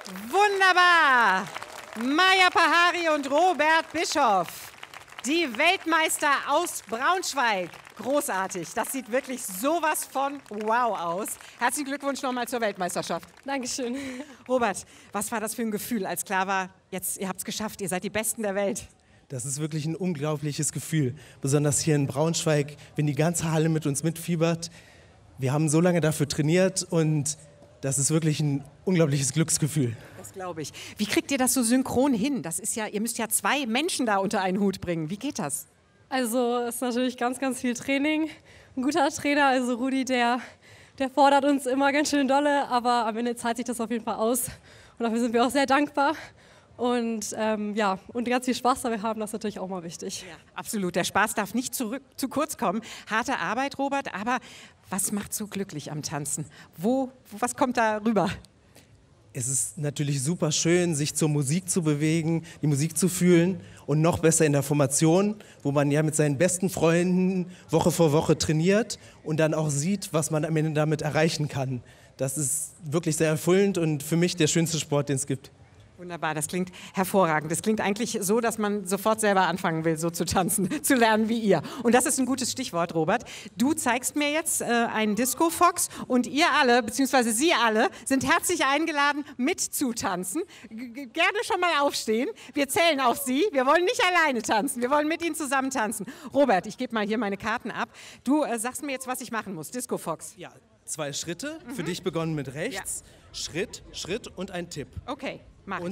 Wunderbar! Maja Pahari und Robert Bischoff, die Weltmeister aus Braunschweig. Großartig, das sieht wirklich sowas von wow aus. Herzlichen Glückwunsch nochmal zur Weltmeisterschaft. Dankeschön. Robert, was war das für ein Gefühl, als klar war, jetzt, ihr habt es geschafft, ihr seid die Besten der Welt? Das ist wirklich ein unglaubliches Gefühl, besonders hier in Braunschweig, wenn die ganze Halle mit uns mitfiebert. Wir haben so lange dafür trainiert und das ist wirklich ein unglaubliches Glücksgefühl. Das glaube ich. Wie kriegt ihr das so synchron hin? Das ist ja, ihr müsst ja 2 Menschen da unter einen Hut bringen. Wie geht das? Also es ist natürlich ganz, ganz viel Training. Ein guter Trainer, also Rudi, der fordert uns immer ganz schön dolle, aber am Ende zahlt sich das auf jeden Fall aus. Und dafür sind wir auch sehr dankbar. Und ja, und ganz viel Spaß dabei haben, das ist natürlich auch mal wichtig. Ja, absolut. Der Spaß darf nicht zu kurz kommen. Harte Arbeit, Robert, aber was macht so glücklich am Tanzen? Was kommt da rüber? Es ist natürlich super schön, sich zur Musik zu bewegen, die Musik zu fühlen und noch besser in der Formation, wo man ja mit seinen besten Freunden Woche für Woche trainiert und dann auch sieht, was man am Ende damit erreichen kann. Das ist wirklich sehr erfüllend und für mich der schönste Sport, den es gibt. Wunderbar, das klingt hervorragend. Das klingt eigentlich so, dass man sofort selber anfangen will, so zu tanzen, zu lernen wie ihr. Und das ist ein gutes Stichwort, Robert. Du zeigst mir jetzt einen Disco Fox und ihr alle, beziehungsweise Sie alle, sind herzlich eingeladen, mitzutanzen. Gerne schon mal aufstehen. Wir zählen auf Sie. Wir wollen nicht alleine tanzen, wir wollen mit Ihnen zusammen tanzen. Robert, ich gebe mal hier meine Karten ab. Du sagst mir jetzt, was ich machen muss. Disco Fox. Ja, 2 Schritte, für dich begonnen mit rechts. Ja. Schritt, Schritt und ein Tipp. Okay, mach ich.